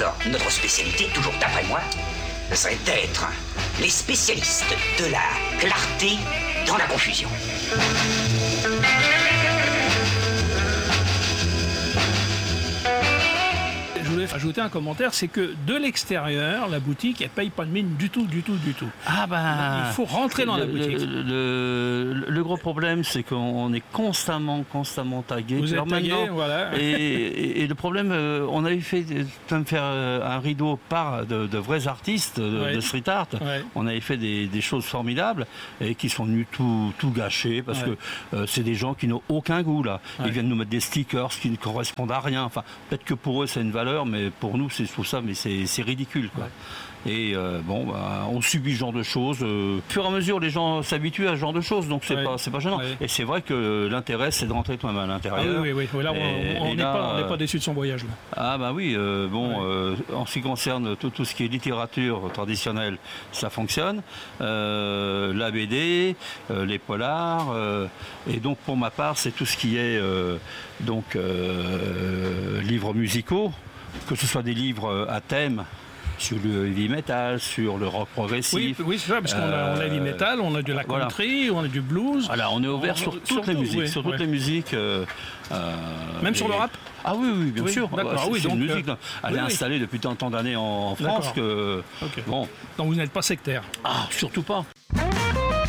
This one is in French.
Alors, notre spécialité, toujours d'après moi, serait d'être les spécialistes de la clarté dans la confusion. Je voulais ajouter un commentaire, c'est que de l'extérieur, la boutique, elle paye pas de mine du tout. Ah ben, il faut rentrer dans la boutique. Le gros problème, c'est qu'on est constamment tagué. Vous êtes tagué, voilà. Et le problème, on avait fait faire un rideau par de vrais artistes de street art. Ouais. On avait fait des choses formidables et qui sont venus tout gâcher parce que c'est des gens qui n'ont aucun goût là. Ils viennent nous mettre des stickers qui ne correspondent à rien. Enfin, peut-être que pour eux c'est une valeur, mais pour nous c'est tout ça, mais c'est ridicule quoi. Et on subit ce genre de choses. Au fur et à mesure, les gens s'habituent à ce genre de choses, donc c'est pas gênant. Et c'est vrai que l'intérêt, c'est de rentrer toi-même à l'intérieur. Ah oui. Là, on n'est pas déçu de son voyage là. Ah bah oui. En ce qui concerne tout ce qui est littérature traditionnelle, ça fonctionne. La BD, les polars, et donc pour ma part, c'est tout ce qui est livres musicaux, que ce soit des livres à thème. Sur le heavy metal, sur le rock progressif. Oui, c'est ça, parce qu'on a heavy metal, on a de la country, on a du blues. Voilà, on est ouvert sur toutes les musiques. Sur toutes les musiques. Même sur le rap. Ah oui, bien sûr. D'accord. C'est une musique. Elle est installée depuis tant d'années en France que. Bon. Donc vous n'êtes pas sectaire. Ah, surtout pas.